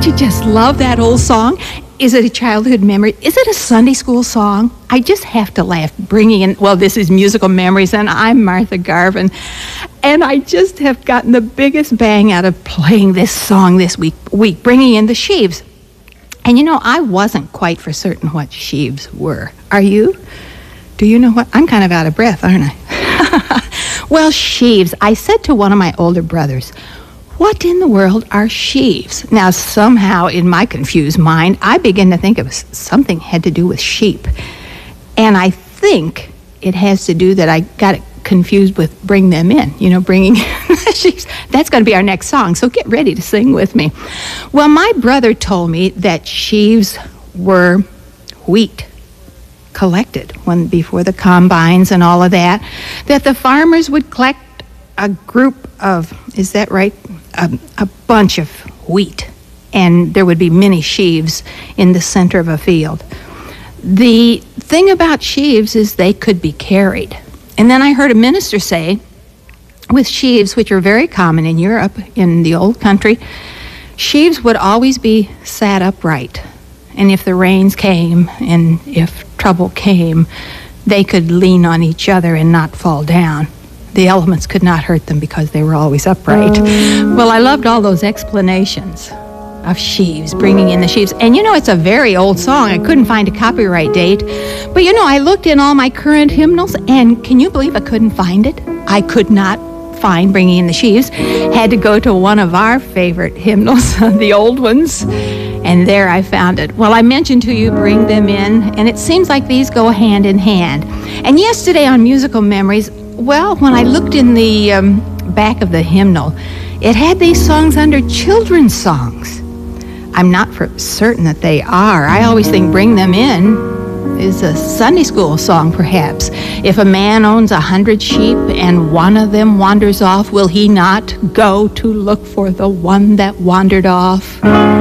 you just love that old song? Is it a childhood memory? Is it a Sunday school song? I just have to laugh, bringing in, well, this is Musical Memories, and I'm Martha Garvin. And I just have gotten the biggest bang out of playing this song this week, bringing in the sheaves. And you know, I wasn't quite for certain what sheaves were. Are you? Do you know what? I'm kind of out of breath, aren't I? Well, sheaves. I said to one of my older brothers, what in the world are sheaves? Now, somehow, in my confused mind, I begin to think of something had to do with sheep. And I think it has to do that I got it confused with bring them in, you know, bringing the sheaves. That's going to be our next song, so get ready to sing with me. Well, my brother told me that sheaves were wheat collected before the combines and all of that the farmers would collect a group of, is that right, a bunch of wheat, and there would be many sheaves in the center of a field. The thing about sheaves is they could be carried. And then I heard a minister say, with sheaves, which are very common in Europe, in the old country, sheaves would always be sat upright. And if the rains came and if trouble came, they could lean on each other and not fall down. The elements could not hurt them because they were always upright. Well, I loved all those explanations of sheaves, bringing in the sheaves. And you know, it's a very old song. I couldn't find a copyright date. But you know, I looked in all my current hymnals, and can you believe I couldn't find it? I could not find Bringing in the Sheaves. Had to go to one of our favorite hymnals, the old ones, and there I found it. Well, I mentioned to you Bring Them In, and it seems like these go hand in hand. And yesterday on Musical Memories, well, when I looked in the back of the hymnal, it had these songs under children's songs. I'm not for certain that they are. I always think Bring Them In is a Sunday school song, perhaps. If a man owns 100 sheep and one of them wanders off, will he not go to look for the one that wandered off?